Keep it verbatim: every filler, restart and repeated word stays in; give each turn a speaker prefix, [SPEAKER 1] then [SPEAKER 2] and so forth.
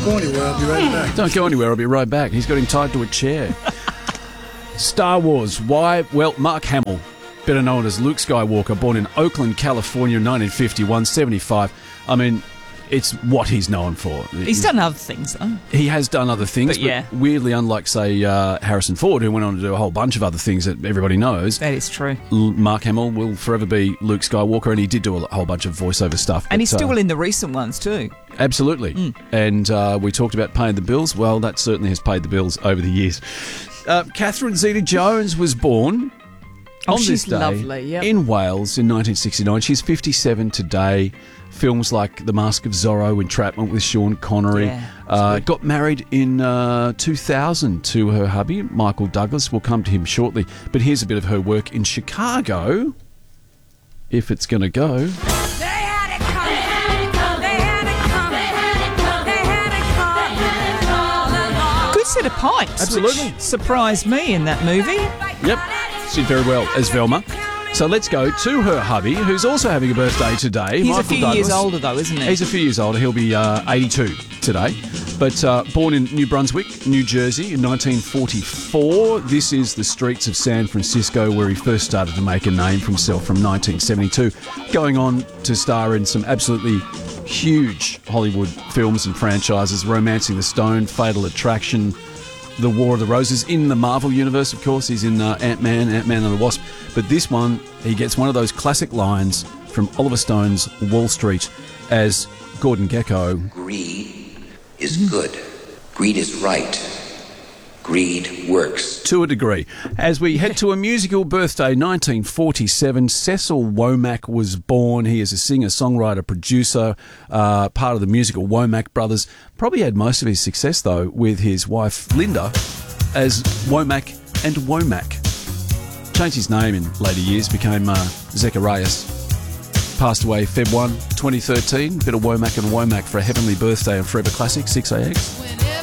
[SPEAKER 1] go anywhere, I'll be right back.
[SPEAKER 2] Don't go anywhere, I'll be right back. He's got him tied to a chair. Star Wars. Why? Well, Mark Hamill, better known as Luke Skywalker, born in Oakland, California, nineteen fifty-one, seventy-five. I mean, it's what he's known for.
[SPEAKER 3] He's done other things, though.
[SPEAKER 2] He has done other things,
[SPEAKER 3] But, yeah.
[SPEAKER 2] but weirdly, unlike, say, uh, Harrison Ford, who went on to do a whole bunch of other things that everybody knows,
[SPEAKER 3] That is true.
[SPEAKER 2] L- Mark Hamill will forever be Luke Skywalker, and he did do a whole bunch of voiceover stuff.
[SPEAKER 3] And
[SPEAKER 2] but,
[SPEAKER 3] he's still
[SPEAKER 2] uh,
[SPEAKER 3] in the recent ones, too.
[SPEAKER 2] Absolutely.
[SPEAKER 3] Mm.
[SPEAKER 2] And uh, we talked about paying the bills. Well, that certainly has paid the bills over the years. Uh, Catherine Zeta-Jones was born
[SPEAKER 3] Oh,
[SPEAKER 2] on
[SPEAKER 3] she's
[SPEAKER 2] this day
[SPEAKER 3] lovely, yep.
[SPEAKER 2] in Wales in nineteen sixty-nine. She's fifty-seven today. Films like The Mask of Zorro, Entrapment with Sean Connery.
[SPEAKER 3] Yeah,
[SPEAKER 2] uh, got married in uh, two thousand to her hubby, Michael Douglas. We'll come to him shortly. But here's a bit of her work in Chicago, if it's going to go.
[SPEAKER 3] Good set of pipes.
[SPEAKER 2] Absolutely.
[SPEAKER 3] Which surprised me in that movie.
[SPEAKER 2] Yep, she did very well as Velma. So let's go to her hubby, who's also having a birthday today.
[SPEAKER 3] He's
[SPEAKER 2] Michael
[SPEAKER 3] a few
[SPEAKER 2] Douglas.
[SPEAKER 3] years older, though, isn't he?
[SPEAKER 2] He's a few years older. He'll be uh, eighty-two today. But uh, born in New Brunswick, New Jersey in nineteen forty-four. This is the streets of San Francisco where he first started to make a name for himself from nineteen seventy-two. Going on to star in some absolutely huge Hollywood films and franchises. Romancing the Stone, Fatal Attraction, The War of the Roses. In the Marvel Universe, of course, he's in uh, Ant-Man, Ant-Man and the Wasp. But this one, he gets one of those classic lines from Oliver Stone's Wall Street as Gordon Gekko.
[SPEAKER 4] Greed is good. Greed is right. Greed works.
[SPEAKER 2] To a degree. As we head to a musical birthday, nineteen forty-seven, Cecil Womack was born. He is a singer, songwriter, producer, uh, part of the musical Womack Brothers. Probably had most of his success, though, with his wife Linda as Womack and Womack. Changed his name in later years, became uh, Zacharias. Passed away February first, twenty thirteen. Bit of Womack and Womack for a heavenly birthday on Forever Classic, six A X.